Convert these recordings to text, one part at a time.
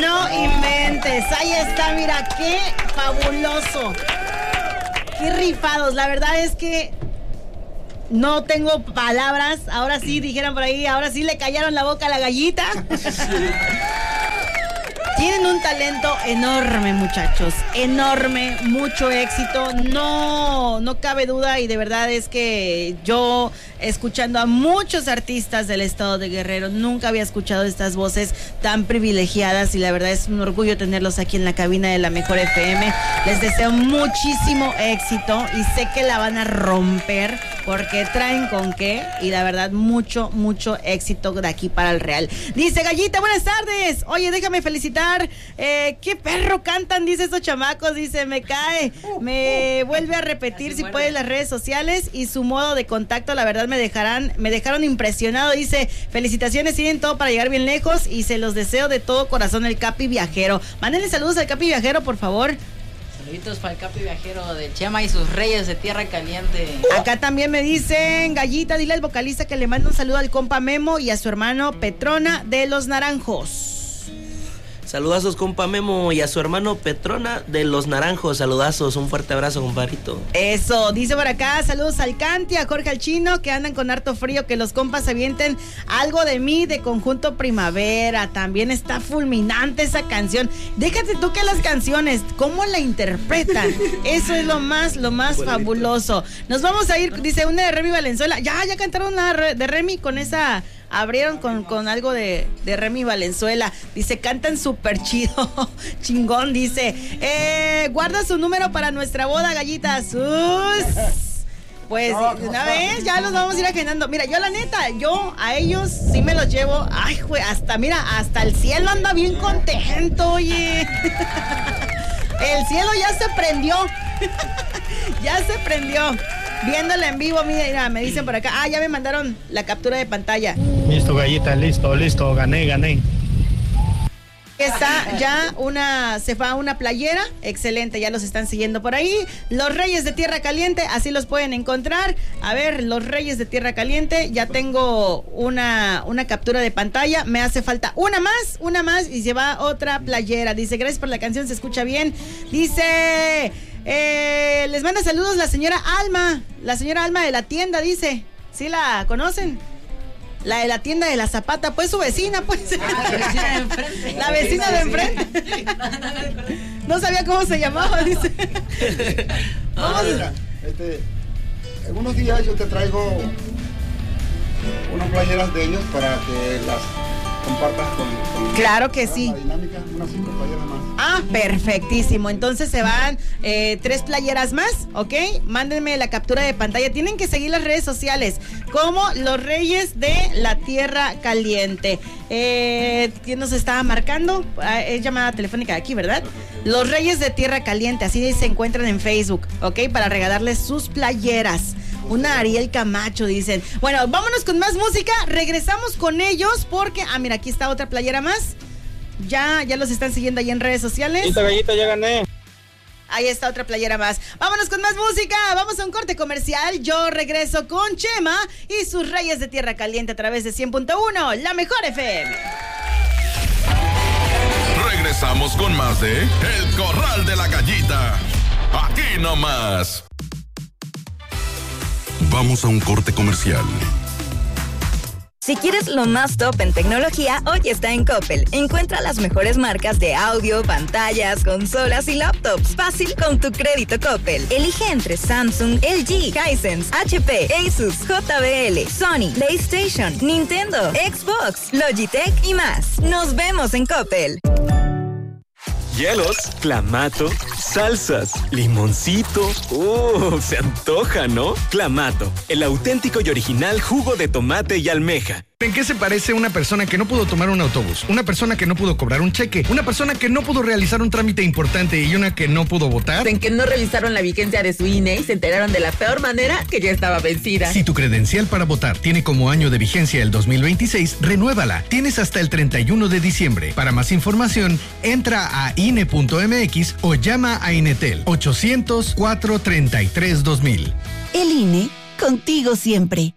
No inventes, ahí está, mira, qué fabuloso. Qué rifados, la verdad es que no tengo palabras. Ahora sí, dijeron por ahí, ahora sí le callaron la boca a la gallita. Tienen un talento enorme, muchachos, enorme, mucho éxito, no cabe duda, y de verdad es que yo, escuchando a muchos artistas del estado de Guerrero, nunca había escuchado estas voces tan privilegiadas, y la verdad es un orgullo tenerlos aquí en la cabina de la Mejor FM. Les deseo muchísimo éxito y sé que la van a romper porque traen con qué, y la verdad mucho éxito de aquí para el Real. Dice Gallita, buenas tardes, oye, déjame felicitar. Qué perro cantan, dice estos chamacos, dice, me cae, me vuelve a repetir si puede las redes sociales y su modo de contacto, la verdad me dejaron impresionado, dice, felicitaciones, tienen todo para llegar bien lejos y se los deseo de todo corazón, el Capi Viajero. Mándenle saludos al Capi Viajero, por favor. Saluditos para el Capi Viajero de Chema y sus Reyes de Tierra Caliente. Acá también me dicen, Gallita, dile al vocalista que le manda un saludo al compa Memo y a su hermano Petrona de Los Naranjos. Saludazos, compa Memo, y a su hermano Petrona de Los Naranjos. Saludazos, un fuerte abrazo, compadrito. Eso, dice por acá, saludos al Canti, a Jorge al Chino, que andan con harto frío, que los compas avienten Algo de Mí de Conjunto Primavera. También está fulminante esa canción. Déjate tú que las canciones, cómo la interpretan, eso es lo más fabuloso. Nos vamos a ir, dice, una de Remy Valenzuela. Ya cantaron una de Remy con esa... Abrieron con algo de Remy Valenzuela. Dice, cantan súper chido. Chingón, dice. Guarda su número para nuestra boda, Gallitas. Pues, una vez, ya los vamos a ir agendando. Mira, yo la neta, yo a ellos sí me los llevo. Ay, güey, hasta el cielo anda bien contento, oye. El cielo ya se prendió. Ya se prendió. Viéndola en vivo, mira, me dicen por acá. Ya me mandaron la captura de pantalla. Listo, Gallita, listo, gané. Está ya se va una playera, excelente, ya los están siguiendo por ahí. Los Reyes de Tierra Caliente, así los pueden encontrar. A ver, los Reyes de Tierra Caliente, ya tengo una captura de pantalla. Me hace falta una más y se va otra playera. Dice, gracias por la canción, se escucha bien. Dice... les manda saludos la señora Alma de la tienda, dice. ¿Sí la conocen? La de la tienda de la Zapata, pues su vecina, pues. La vecina de enfrente. No sabía cómo se llamaba, dice. Mira, en unos días yo te traigo unas playeras de ellos para que las compartas con claro que sí. La dinámica, unas 5 playeras más. Perfectísimo. Entonces se van 3 playeras más, ¿ok? Mándenme la captura de pantalla. Tienen que seguir las redes sociales como Los Reyes de la Tierra Caliente. ¿Quién nos estaba marcando? Es llamada telefónica de aquí, ¿verdad? Los Reyes de Tierra Caliente, así se encuentran en Facebook, ¿ok? Para regalarles sus playeras. Una Ariel Camacho, dicen. Bueno, vámonos con más música. Regresamos con ellos porque... mira, aquí está otra playera más. Ya los están siguiendo ahí en redes sociales. Gallita, ya gané. Ahí está otra playera más. Vámonos con más música. Vamos a un corte comercial. Yo regreso con Chema y sus Reyes de Tierra Caliente a través de 100.1, la Mejor FM. Regresamos con más de El Corral de la Gallita. Aquí nomás. Vamos a un corte comercial. Si quieres lo más top en tecnología, hoy está en Coppel. Encuentra las mejores marcas de audio, pantallas, consolas y laptops. Fácil con tu crédito Coppel. Elige entre Samsung, LG, Hisense, HP, Asus, JBL, Sony, PlayStation, Nintendo, Xbox, Logitech y más. Nos vemos en Coppel. Hielos, clamato, salsas, limoncito. Se antoja, ¿no? Clamato, el auténtico y original jugo de tomate y almeja. ¿En qué se parece una persona que no pudo tomar un autobús? Una persona que no pudo cobrar un cheque, una persona que no pudo realizar un trámite importante y una que no pudo votar. En que no revisaron la vigencia de su INE y se enteraron de la peor manera que ya estaba vencida. Si tu credencial para votar tiene como año de vigencia el 2026, renuévala. Tienes hasta el 31 de diciembre. Para más información, entra a INE.mx o llama a Inetel 800-433-2000. El INE, contigo siempre.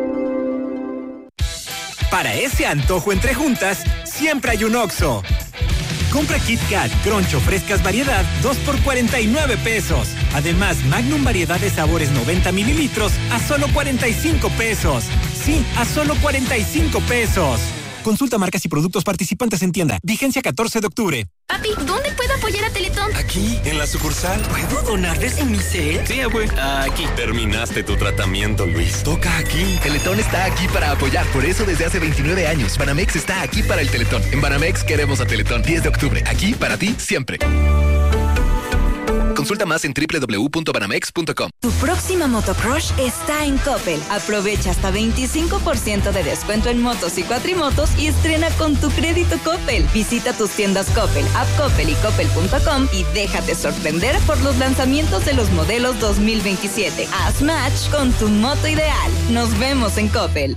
Para ese antojo entre juntas, siempre hay un Oxxo. Compra Kit Kat, Crunch o frescas variedad, 2 por 49 pesos. Además, Magnum variedad de sabores 90 mililitros a solo 45 pesos. Sí, a solo 45 pesos. Consulta marcas y productos participantes en tienda. Vigencia 14 de octubre. Papi, ¿dónde puedo apoyar a Teletón? Aquí, en la sucursal. ¿Puedo donarles en mi cel? Sí, abue. Aquí. Terminaste tu tratamiento, Luis. Toca aquí. Teletón está aquí para apoyar. Por eso, desde hace 29 años, Banamex está aquí para el Teletón. En Banamex queremos a Teletón. 10 de octubre. Aquí para ti, siempre. Consulta más en www.banamex.com. Tu próxima motocrush está en Coppel. Aprovecha hasta 25% de descuento en motos y cuatrimotos y estrena con tu crédito Coppel. Visita tus tiendas Coppel, App Coppel y Coppel.com y déjate sorprender por los lanzamientos de los modelos 2027. Haz match con tu moto ideal. Nos vemos en Coppel.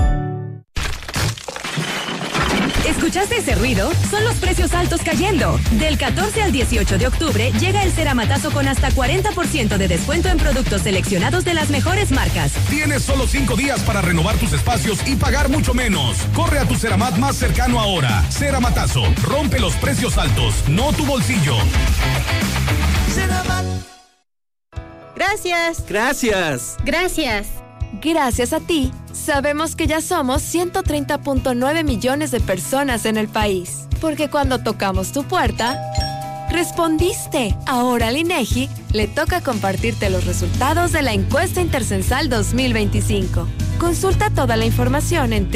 ¿Escuchaste ese ruido? Son los precios altos cayendo. Del 14 al 18 de octubre llega el ceramatazo con hasta 40% de descuento en productos seleccionados de las mejores marcas. Tienes solo 5 días para renovar tus espacios y pagar mucho menos. Corre a tu Ceramat más cercano ahora. Ceramatazo, rompe los precios altos, no tu bolsillo. Ceramat. Gracias. Gracias. Gracias. Gracias a ti, sabemos que ya somos 130.9 millones de personas en el país. Porque cuando tocamos tu puerta, respondiste. Ahora al INEGI le toca compartirte los resultados de la encuesta Intercensal 2025. Consulta toda la información en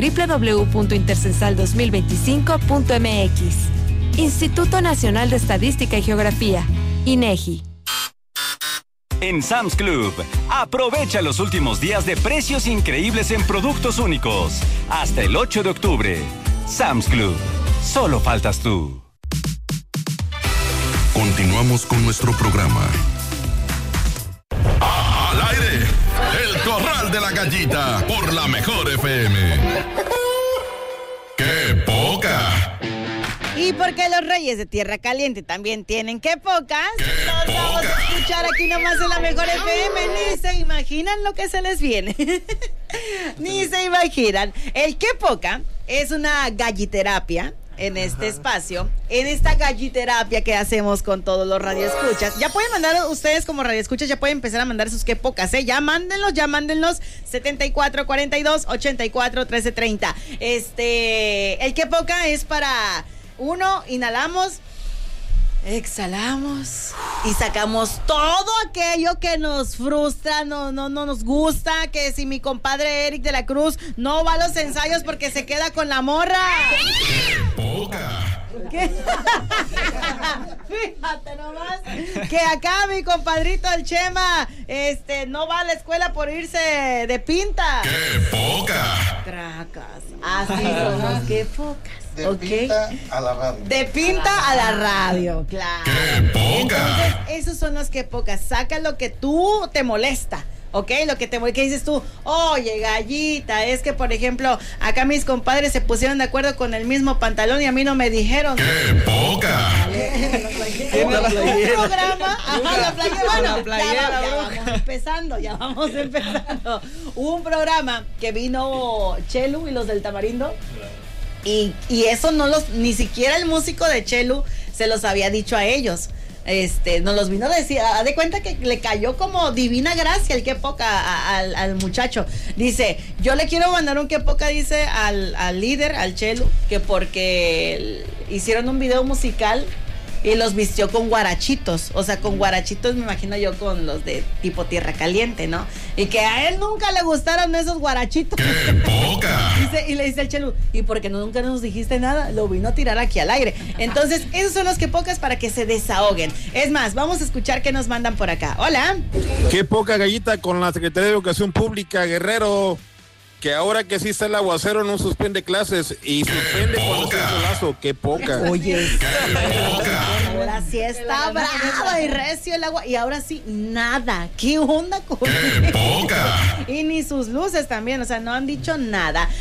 www.intercensal2025.mx. Instituto Nacional de Estadística y Geografía, INEGI. En Sam's Club, aprovecha los últimos días de precios increíbles en productos únicos. Hasta el 8 de octubre. Sam's Club. Solo faltas tú. Continuamos con nuestro programa. Al aire, el Corral de la Gallita, por la Mejor FM. ¡Qué poca! Y porque los Reyes de Tierra Caliente también tienen que pocas, nos vamos a escuchar aquí nomás en la Mejor FM. Ni se imaginan lo que se les viene. Ni se imaginan. El que poca es una galliterapia en este espacio, en esta galliterapia que hacemos con todos los radioescuchas. Ya pueden mandar ustedes como radioescuchas, ya pueden empezar a mandar sus que pocas, ya mándenlos 7442-841330. El que poca es para... 1, inhalamos, exhalamos y sacamos todo aquello que nos frustra, no nos gusta, que si mi compadre Eric de la Cruz no va a los ensayos porque se queda con la morra. ¿Qué? Fíjate nomás que acá mi compadrito el Chema no va a la escuela por irse de pinta. ¡Qué poca! Tracas. Así son los que pocas. De pinta a la radio. De pinta a la radio, claro. ¡Qué poca! Entonces, esos son los que pocas. Saca lo que tú te molesta. ¿Ok? Lo que que dices tú, oye, gallita, es que, por ejemplo, acá mis compadres se pusieron de acuerdo con el mismo pantalón y a mí no me dijeron. ¡Qué poca! Un programa, la playera, bueno, ya vamos empezando. Hubo un programa que vino Chelu y los del Tamarindo. Y eso ni siquiera el músico de Chelu se los había dicho a ellos. Nos los vino a decir, de cuenta que le cayó como divina gracia el que poca al muchacho. Dice, yo le quiero mandar un que poca, dice, al líder, al Chelu, que porque hicieron un video musical y los vistió con guarachitos. O sea, con guarachitos me imagino yo con los de tipo Tierra Caliente, ¿no? Y que a él nunca le gustaron esos guarachitos. ¡Qué poca! Y le dice el Chelu, ¿y por qué nunca nos dijiste nada? Lo vino a tirar aquí al aire. Entonces, esos son los que pocas para que se desahoguen. Es más, vamos a escuchar qué nos mandan por acá. Hola. Qué poca, gallita, con la Secretaría de Educación Pública, Guerrero. Que ahora que sí está el aguacero no suspende clases y suspende cuando está el solazo. Qué poca. Oye, ahora sí está bravo y recio el agua y ahora sí nada. ¿Qué onda con poca? Y ni sus luces también, o sea, no han dicho nada.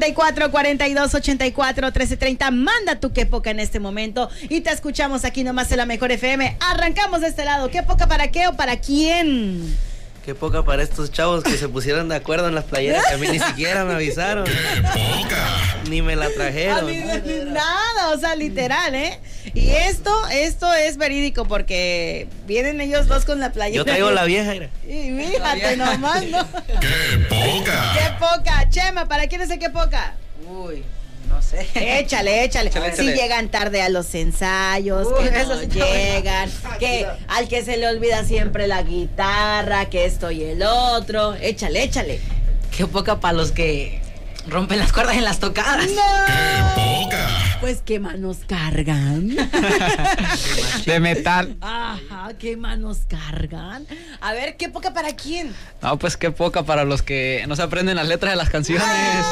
7442841330. Manda tu qué poca en este momento y te escuchamos aquí nomás en la Mejor FM. Arrancamos de este lado. ¿Qué poca para qué o para quién? Qué poca para estos chavos que se pusieron de acuerdo en las playeras, que a mí ni siquiera me avisaron. ¡Qué poca! Ni me la trajeron. Nada, o sea, literal, Y esto es verídico porque vienen ellos dos con la playera. Yo traigo la vieja, mira. Y fíjate nomás, ¿no? ¡Qué poca! ¡Qué poca! Chema, ¿para quién es el qué poca? Uy, no sé. Échale. Si llegan tarde a los ensayos, que no llegan, que al que se le olvida siempre la guitarra, que esto y el otro. Échale. Qué poca para los que rompen las cuerdas en las tocadas. ¡No! ¡Qué poca! Pues qué manos cargan. De metal. Ajá, qué manos cargan. A ver, qué poca para quién. No, pues qué poca para los que no se aprenden las letras de las canciones.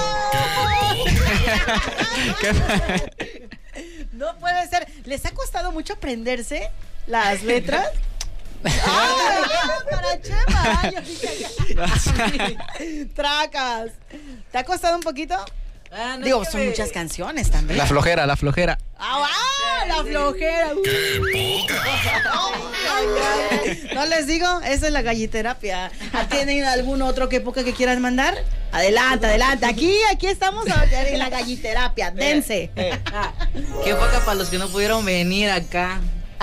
No puede ser. ¿Les ha costado mucho aprenderse las letras? ¡Ah! Para Chema. Tracas. ¿Te ha costado un poquito? No Digo, son muchas canciones también. La flojera. La flojera. No les digo, esa es la galliterapia. ¿Tienen algún otro que poca que quieran mandar? Adelante. Aquí estamos en la galliterapia. Dense. Qué poca para los que no pudieron venir acá.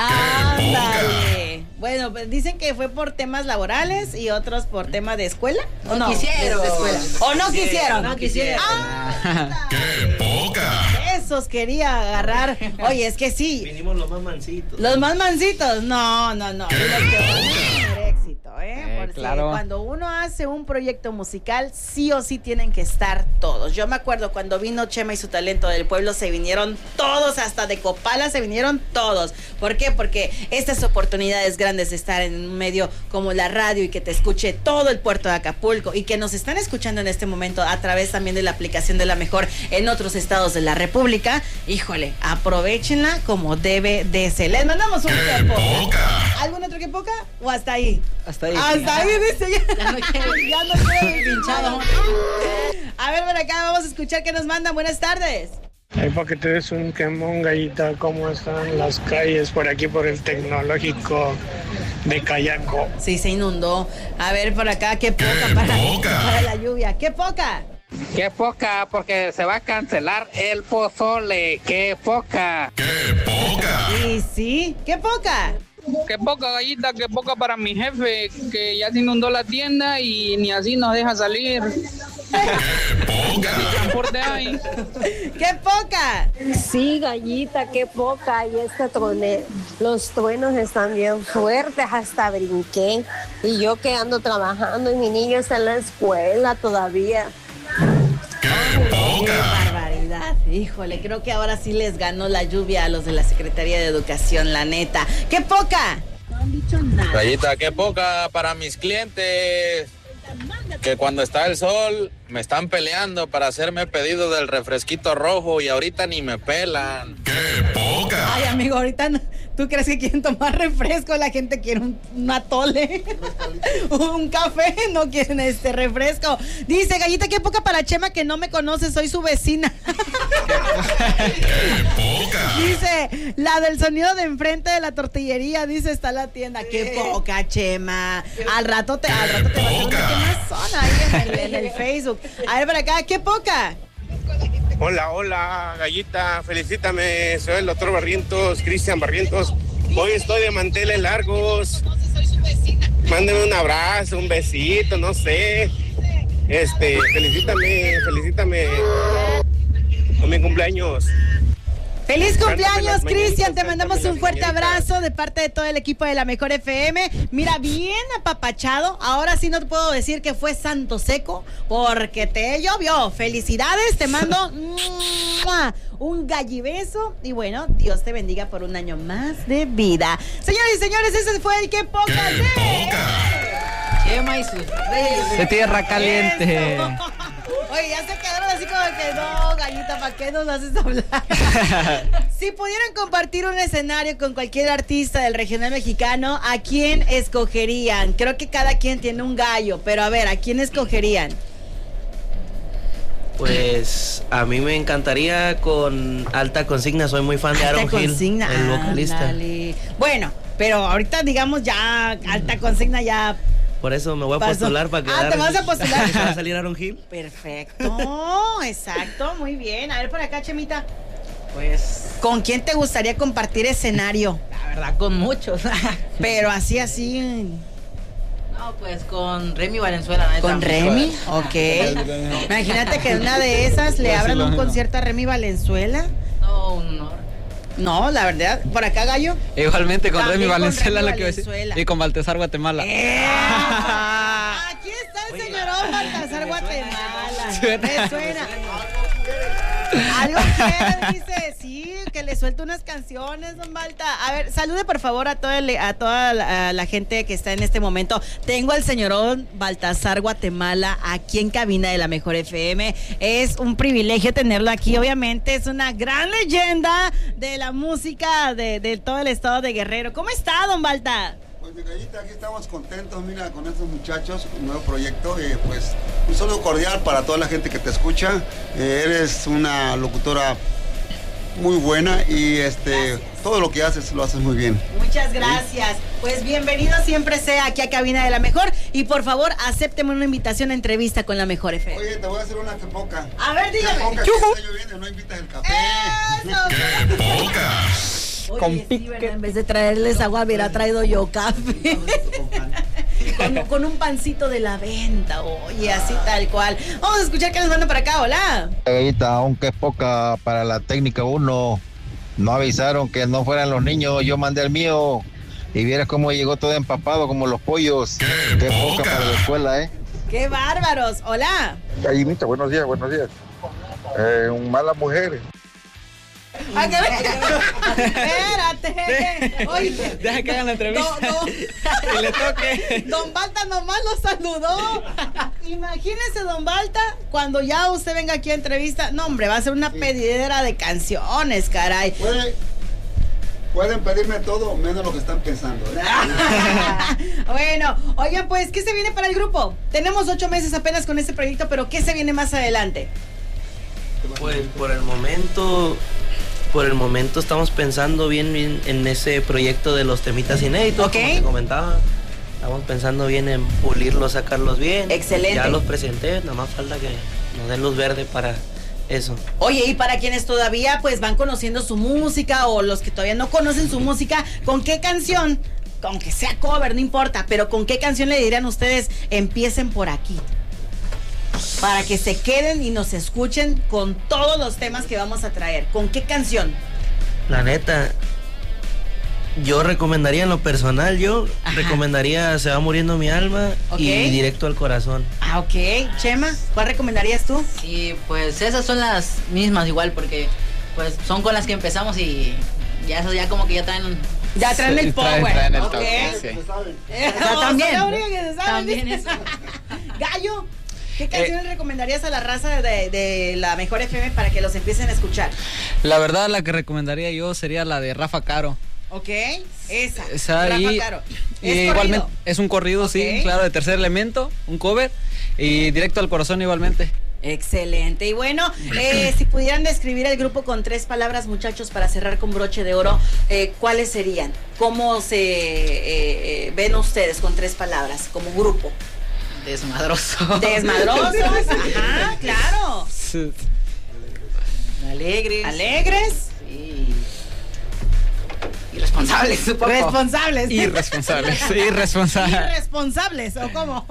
Ándale. Bueno, pues dicen que fue por temas laborales y otros por tema de escuela. ¿O no? Quisieron. De escuela. ¿O no quisieron? No quisieron. ¡Qué poca! Esos quería agarrar. Oye, es que sí. Vinimos los más mansitos. Los más mansitos. No. Y los que van a tener éxito, porque claro. cuando uno hace un proyecto musical, sí o sí tienen que estar todos. Yo me acuerdo cuando vino Chema y su talento del pueblo, se vinieron todos, hasta de Copala se vinieron todos. ¿Por qué? Porque estas oportunidades grandes de estar en un medio como la radio y que te escuche todo el puerto de Acapulco y que nos están escuchando en este momento a través también de la aplicación de La Mejor en otros estados de la República, híjole, aprovechenla como debe de ser. Les mandamos un qué poca. ¿Algún otro qué poca? ¿O hasta ahí? Hasta ahí. Hasta ahí, dice ya no quiero pinchado. A ver, por acá vamos a escuchar qué nos mandan. Buenas tardes. Ahí para que te des un quemón, gallita, cómo están las calles por aquí, por el tecnológico de Cayaco. Sí, se inundó. A ver, por acá, qué poca para la lluvia. ¡Qué poca! Qué poca, porque se va a cancelar el pozole. Qué poca. ¡Qué poca! Sí, qué poca. Qué poca, gallita, qué poca para mi jefe, que ya se inundó la tienda y ni así nos deja salir. Ya ni transporte hay. ¡Qué poca! Sí, gallita, qué poca. Y los truenos están bien fuertes, hasta brinqué. Y yo que ando trabajando y mi niño está en la escuela todavía. ¡Qué barbaridad! Híjole, creo que ahora sí les ganó la lluvia a los de la Secretaría de Educación, la neta. ¡Qué poca! No han dicho nada. Gallita, qué poca para mis clientes, que cuando está el sol me están peleando para hacerme pedido del refresquito rojo y ahorita ni me pelan. ¡Qué poca! Ay, amigo, ahorita ¿tú crees que quieren tomar refresco? La gente quiere un atole, un café, no quieren refresco. Dice, gallita, qué poca para Chema que no me conoce, soy su vecina. ¡Qué poca! Dice, la del sonido de enfrente de la tortillería, dice, está la tienda. Qué poca, Chema. Al rato te va a hacer una quemazón ahí en el Facebook. A ver, por acá, qué poca. Hola, gallita, felicítame, soy el doctor Barrientos, Cristian Barrientos. Hoy estoy de manteles largos. Mándeme un abrazo, un besito, no sé. Felicítame con mi cumpleaños. ¡Feliz cumpleaños, Cristian! Te mandamos un fuerte abrazo de parte de todo el equipo de La Mejor FM. Mira, bien apapachado. Ahora sí no te puedo decir que fue santo seco porque te llovió. ¡Felicidades! Te mando un gallibeso. Y bueno, Dios te bendiga por un año más de vida. Señores y señores, ese fue el que poca de Chema y sus reyes de tierra caliente. Eso. Oye, ya se quedaron así como que no, gallita, ¿para qué nos haces hablar? Si pudieran compartir un escenario con cualquier artista del regional mexicano, ¿a quién escogerían? Creo que cada quien tiene un gallo, pero a ver, ¿a quién escogerían? Pues a mí me encantaría con Alta Consigna, soy muy fan de Aaron Hill, el vocalista. Dale. Bueno, pero ahorita digamos ya Alta Consigna ya... Por eso me voy a postular para quedar. ¿te vas a postular? ¿Va a salir Aaron Hill? Perfecto, exacto, muy bien. A ver por acá, Chemita. Pues ¿Con quién te gustaría compartir escenario? La verdad, con muchos. Pero así. No, pues con Remy Valenzuela. ¿Con Remy? Ok. Imagínate que una de esas le abran un concierto a Remy Valenzuela. No, un honor. No, la verdad. ¿Por acá, Gallo? Igualmente con También Remy Valenzuela, Remy lo que iba a decir. Valenzuela. Y con Baltasar Guatemala. Aquí está el señorón Baltasar Guatemala. Me suena. Algo quiere, dice, sí, que le suelte unas canciones, don Balta. A ver, salude por favor a toda la gente que está en este momento. Tengo al señorón Baltasar Guatemala aquí en cabina de la Mejor FM. Es un privilegio tenerlo aquí, obviamente. Es una gran leyenda de la música de todo el estado de Guerrero. ¿Cómo está, don Balta? Pues mi Gallita, aquí estamos contentos, mira, con estos muchachos, un nuevo proyecto, pues un saludo cordial para toda la gente que te escucha. Eres una locutora muy buena y todo lo que haces lo haces muy bien. Muchas gracias. Pues bienvenido siempre sea aquí a Cabina de la Mejor y por favor acépteme una invitación a entrevista con la Mejor FM. Oye, te voy a hacer una que poca. A ver, dígame. Que poca, que este año viene, no invitas el café. ¡Eso! ¡Qué poca! Oye, sí, ¿verdad? En vez de traerles agua, hubiera traído yo café. con un pancito de la venta, oye, así tal cual. Vamos a escuchar qué nos mandan para acá, hola. Gallita, aunque es poca para la técnica 1, no avisaron que no fueran los niños, yo mandé el mío y vieras cómo llegó todo empapado como los pollos. Qué poca para la escuela, Qué bárbaros, hola. Gallinita, buenos días. Malas mujeres. ¿A qué Espérate. Oye, deja que hagan la entrevista. Que le toque. Don Balta nomás lo saludó. Imagínese, don Balta, cuando ya usted venga aquí a entrevista. No, hombre, va a ser una pedidera de canciones, caray. Pueden pedirme todo, menos lo que están pensando. Bueno, oigan, pues, ¿qué se viene para el grupo? Tenemos 8 meses apenas con este proyecto, pero ¿qué se viene más adelante? Pues por el momento estamos pensando bien en ese proyecto de los temitas inéditos, como te comentaba. Estamos pensando bien en pulirlos, sacarlos bien. Excelente. Ya los presenté, nada más falta que nos den luz verde para eso. Oye, y para quienes todavía pues van conociendo su música o los que todavía no conocen su música, ¿con qué canción? Aunque sea cover, no importa, pero ¿con qué canción le dirían ustedes empiecen por aquí? Para que se queden y nos escuchen con todos los temas que vamos a traer. ¿Con qué canción? La neta, yo recomendaría en lo personal, recomendaría Se va muriendo mi alma y Directo al corazón. Ah, ok. Chema, ¿cuál recomendarías tú? Sí, pues esas son las mismas igual, porque pues son con las que empezamos y ya esas ya como que ya traen... Ya traen el power. Traen el toque, sí. También eso. Gallo, ¿qué canciones recomendarías a la raza de la Mejor FM para que los empiecen a escuchar? La verdad, la que recomendaría yo sería la de Rafa Caro. Ok, esa Rafa Caro. Y igualmente es un corrido, sí, claro, de Tercer Elemento, un cover y Directo al corazón igualmente. Excelente. Y bueno, si pudieran describir el grupo con 3 palabras, muchachos, para cerrar con broche de oro, ¿cuáles serían? ¿Cómo se ven ustedes con 3 palabras como grupo? Desmadrosos. Desmadrosos, ajá, claro. Sí. Alegres. Sí. Irresponsables, supongo. Responsables. Irresponsables, ¿o cómo?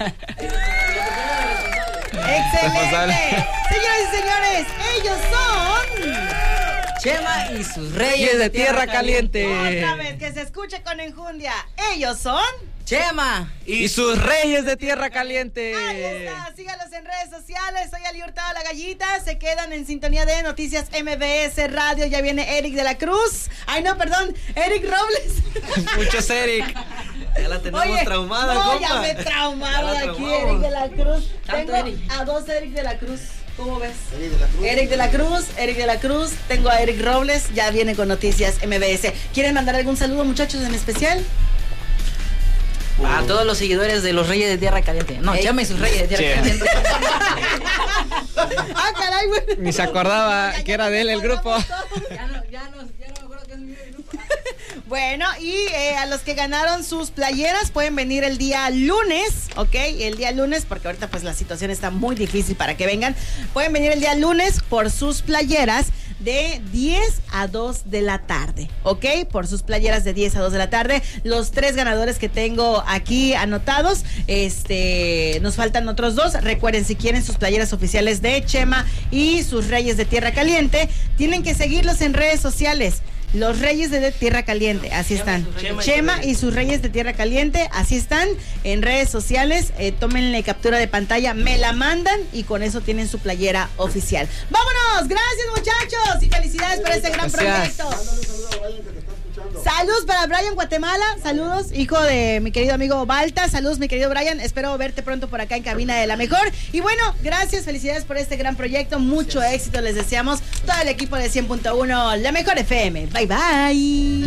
Excelente. Señoras y señores, ellos son Chema y sus Reyes de Tierra Caliente. Otra vez, que se escuche con enjundia. Ellos son Chema y sus Reyes de Tierra Caliente. Ahí está, sígalos en redes sociales. Soy Ali Hurtado, la Gallita. Se quedan en sintonía de Noticias MBS Radio. Ya viene Eric de la Cruz. Ay, no, perdón, Eric Robles. Muchos Eric. Ya la tenemos traumada, compa. Ya me traumaron aquí, Eric de la Cruz. Tengo a 2 Eric de la Cruz. ¿Cómo ves? Eric de la Cruz. Tengo a Eric Robles. Ya viene con Noticias MBS. ¿Quieren mandar algún saludo, muchachos, en especial? A todos los seguidores de los Reyes de Tierra Caliente. No, Chema y sus Reyes de Tierra Caliente. Caray, güey. Ni se acordaba que era de él el grupo. Ya no me acuerdo que es mi grupo. Bueno, y a los que ganaron sus playeras pueden venir el día lunes, ¿ok? El día lunes, porque ahorita pues la situación está muy difícil para que vengan. Pueden venir el día lunes por sus playeras de 10 a 2 de la tarde, ¿ok? Por sus playeras de 10 a 2 de la tarde. Los 3 ganadores que tengo aquí anotados, nos faltan otros 2. Recuerden, si quieren sus playeras oficiales de Chema y sus Reyes de Tierra Caliente, tienen que seguirlos en redes sociales. Los Reyes de Tierra Caliente, así están. Chema y sus Reyes de Tierra Caliente, así están en redes sociales. Tómenle captura de pantalla, me la mandan y con eso tienen su playera oficial. ¡Vámonos! Gracias, muchachos, y felicidades por este gran proyecto. Saludos para Brian Guatemala, saludos, hijo de mi querido amigo Balta, saludos mi querido Brian, espero verte pronto por acá en cabina de La Mejor. Y bueno, gracias, felicidades por este gran proyecto, mucho éxito les deseamos todo el equipo de 100.1 La Mejor FM. Bye bye.